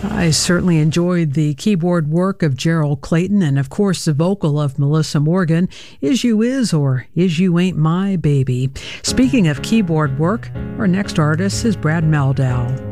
I certainly enjoyed the keyboard work of Gerald Clayton and, of course, the vocal of Melissa Morgan, Is You Is or Is You Ain't My Baby. Speaking of keyboard work, our next artist is Brad Mehldau.